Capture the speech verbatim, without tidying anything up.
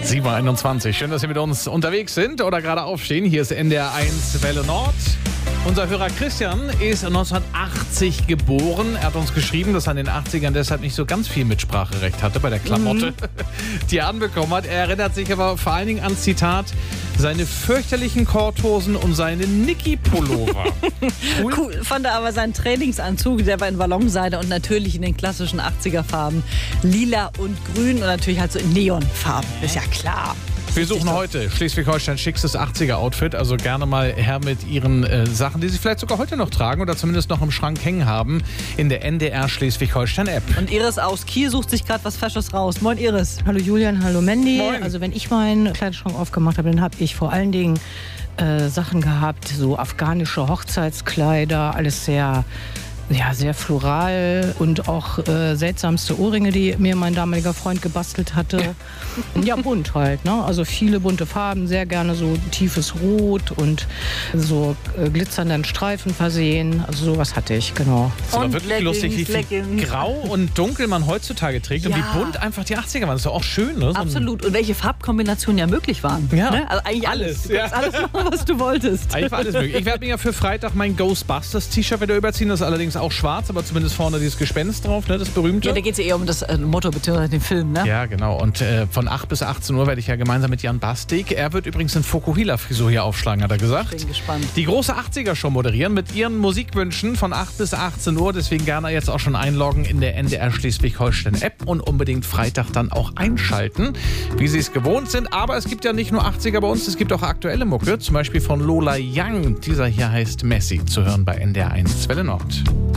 sieben Uhr einundzwanzig. Schön, dass Sie mit uns unterwegs sind oder gerade aufstehen. Hier ist N D R eins Welle Nord. Unser Hörer Christian ist neunzehnhundertachtzig geboren. Er hat uns geschrieben, dass er in den achtzigern deshalb nicht so ganz viel Mitspracherecht hatte bei der Klamotte, mhm. die er anbekommen hat. Er erinnert sich aber vor allen Dingen ans Zitat: seine fürchterlichen Korthosen und seine Niki-Pullover. Cool. cool. Fand er aber seinen Trainingsanzug, der war in Ballonseide und natürlich in den klassischen achtziger-Farben. Lila und grün und natürlich halt so in Neonfarben. Ist ja klar. Wir suchen heute Schleswig-Holsteins schickstes achtziger-Outfit. Also gerne mal her mit Ihren äh, Sachen, die Sie vielleicht sogar heute noch tragen oder zumindest noch im Schrank hängen haben, in der N D R Schleswig-Holstein-App. Und Iris aus Kiel sucht sich gerade was Fesches raus. Moin Iris. Hallo Julian, hallo Mandy. Moin. Also wenn ich meinen Kleiderschrank aufgemacht habe, dann habe ich vor allen Dingen äh, Sachen gehabt, so afghanische Hochzeitskleider, alles sehr... Ja, sehr floral und auch äh, seltsamste Ohrringe, die mir mein damaliger Freund gebastelt hatte. Ja, bunt halt, ne? Also viele bunte Farben, sehr gerne so tiefes Rot und so äh, glitzernden Streifen versehen. Also sowas hatte ich, genau. Das war wirklich Leggings, lustig, wie viel Leggings. Grau und Dunkel man heutzutage trägt, Ja. und wie bunt einfach die achtziger waren. Das ist doch auch schön, ne? So Absolut. Und welche Farbkombinationen ja möglich waren. Ja. Ne? Also eigentlich alles. Alles, Du ja. kannst alles machen, was du wolltest. Eigentlich war alles möglich. Ich werde mir ja für Freitag mein Ghostbusters-T-Shirt wieder überziehen. Das ist allerdings auch schwarz, aber zumindest vorne dieses Gespenst drauf, ne? Das berühmte. Ja, da geht es ja eher um das äh, Motto bzw. den Film, ne? Ja, genau. Und äh, von acht bis achtzehn Uhr werde ich ja gemeinsam mit Jan Bastik. Er wird übrigens in Fokuhila-Frisur hier aufschlagen, hat er gesagt. Bin gespannt. Die große achtziger-Show moderieren mit ihren Musikwünschen von acht bis achtzehn Uhr. Deswegen gerne jetzt auch schon einloggen in der N D R Schleswig-Holstein-App und unbedingt Freitag dann auch einschalten, wie Sie es gewohnt sind. Aber es gibt ja nicht nur achtziger bei uns, es gibt auch aktuelle Mucke, zum Beispiel von Lola Young. Dieser hier heißt Messi, zu hören bei N D R eins Welle Nord.